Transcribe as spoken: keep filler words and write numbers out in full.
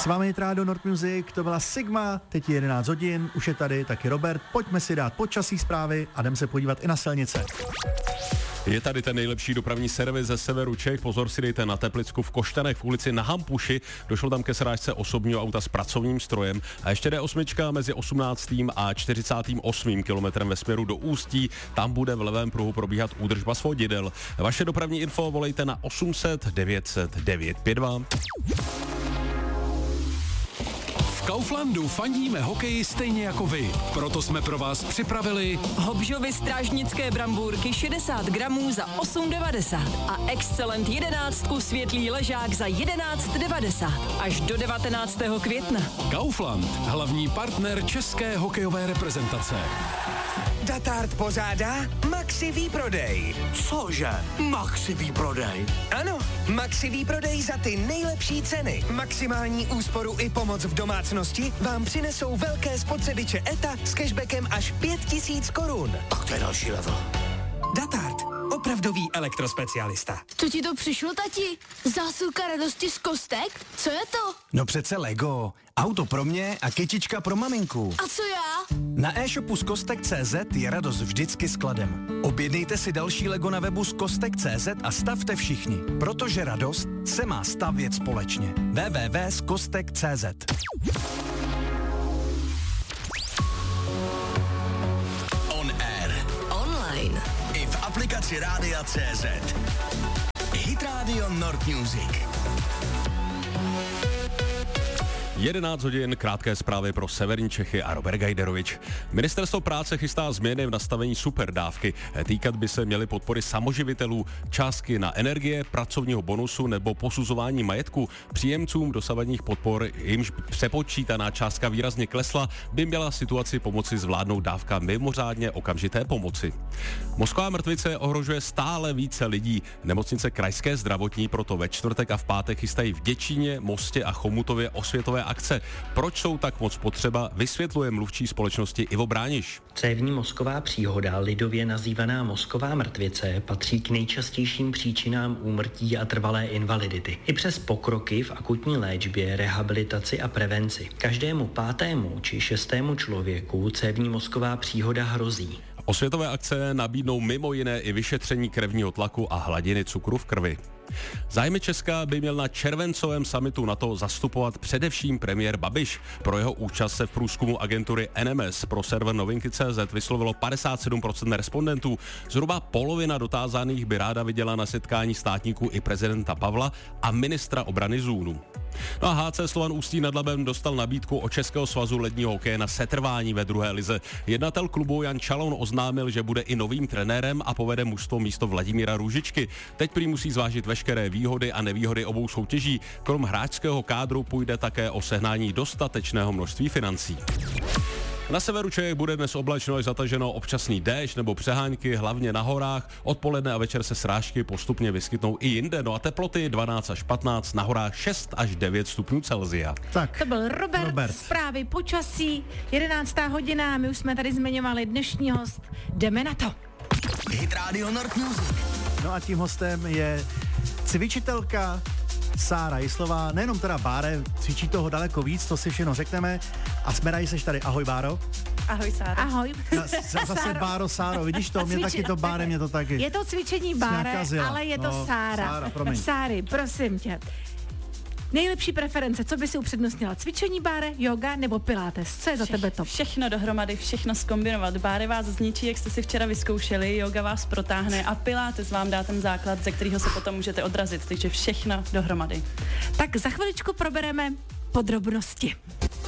S vámi je Rádio Nord Music, to byla Sigma, teď je jedenáct hodin, už je tady taky Robert, pojďme si dát počasí zprávy a jdeme se podívat i na silnice. Je tady ten nejlepší dopravní servis ze severu Čech. Pozor si dejte na Teplicku v Koštanech v ulici na Hampuši. Došlo tam ke srážce osobního auta s pracovním strojem. A ještě D osm mezi osmnáctým a čtyřicátým osmým kilometrem ve směru do Ústí. Tam bude v levém pruhu probíhat údržba svodidel. Vaše dopravní info volejte na osm set devět set devět pět dva. V Kauflandu fandíme hokeji stejně jako vy. Proto jsme pro vás připravili Hobžovy strážnické brambůrky šedesát gramů za osm devadesát a Excellent jedenáctku světlý ležák za jedenáct devadesát až do devatenáctého května. Kaufland, hlavní partner české hokejové reprezentace. Datard pořádá Maxi výprodej. Cože? Maxi výprodej? Ano, Maxi výprodej za ty nejlepší ceny. Maximální úsporu i pomoc v domácnosti vám přinesou velké spotřebiče E T A s cashbackem až pět tisíc korun. Tak to je další level. Datard, opravdový elektrospecialista. Co ti to přišlo, tati? Zásilka radosti z kostek? Co je to? No přece Lego. Auto pro mě a kytička pro maminku. A co já? Na e-shopu z kostek tečka cé zet je radost vždycky skladem. Objednejte si další Lego na webu z kostek tečka cé zet a stavte všichni, protože radost se má stavět společně. w w w tečka z kostek tečka cé zet. On air. Online. I v aplikaci Rádia C Z. Hit Radio Nord Music. jedenáct hodin, krátké zprávy pro severní Čechy a Robert Gajderovič. Ministerstvo práce chystá změny v nastavení superdávky. Týkat by se měly podpory samoživitelů, částky na energie, pracovního bonusu nebo posuzování majetku. Příjemcům dosavadních podpor, jimž přepočítaná částka výrazně klesla, by měla situaci pomoci zvládnout dávka mimořádně okamžité pomoci. Mozková mrtvice ohrožuje stále více lidí. Nemocnice Krajské zdravotní proto ve čtvrtek a v pátek chystají v Děčíně, Mostě a Chomutově osvětové akce. Proč jsou tak moc potřeba, vysvětluje mluvčí společnosti Ivo Brániš. Cévní mozková příhoda, lidově nazývaná mozková mrtvice, patří k nejčastějším příčinám úmrtí a trvalé invalidity. I přes pokroky v akutní léčbě, rehabilitaci a prevenci. Každému pátému či šestému člověku cévní mozková příhoda hrozí. Osvětové akce nabídnou mimo jiné i vyšetření krevního tlaku a hladiny cukru v krvi. Zájmy Česka by měl na červencovém summitu NATO zastupovat především premiér Babiš. Pro jeho účast se v průzkumu agentury N M S pro server novinky tečka cé zet vyslovilo padesát sedm procent respondentů. Zhruba polovina dotázaných by ráda viděla na setkání státníků i prezidenta Pavla a ministra obrany Zůnu. No a H C Slovan Ústí nad Labem dostal nabídku od Českého svazu ledního hokeje na setrvání ve druhé lize. Jednatel klubu Jan Čalon oznámil, že bude i novým trenérem a povede mužstvo místo Vladimíra Růžičky. Teď prý musí zvážit veškeré výhody a nevýhody obou soutěží. Krom hráčského kádru půjde také o sehnání dostatečného množství financí. Na severu Čech bude dnes oblačno až zataženo občasný déšť nebo přehánky, hlavně na horách. Odpoledne a večer se srážky postupně vyskytnou i jinde. No a teploty dvanáct až patnáct, na horách šest až devět stupňů Celsia. Tak, to byl Robert, Robert. Zprávy počasí, jedenáctá hodina, my už jsme tady zmiňovali dnešní host, jdeme na to. Hit Radio Nord Music. No a tím hostem je cvičitelka Sára Jislová, nejenom teda Báre, cvičí toho daleko víc, to si všechno řekneme. A jsme rádi, seš tady. Ahoj, Báro. Ahoj, Sára. Ahoj. Na, zase Báro, Sáro, vidíš to? Mě taky to Báre, mě to taky. Je to cvičení Báre, ale je to no, Sára. Sára, promiň. Sáry, prosím tě. Nejlepší preference, co by si upřednostnila? Cvičení, Báre, yoga nebo pilates? Co je za Všech, tebe to? Všechno dohromady, všechno zkombinovat. Báre vás zničí, jak jste si včera vyzkoušeli, yoga vás protáhne a pilates vám dá ten základ, ze kterého se potom můžete odrazit. Takže všechno dohromady. Tak za chviličku probereme podrobnosti.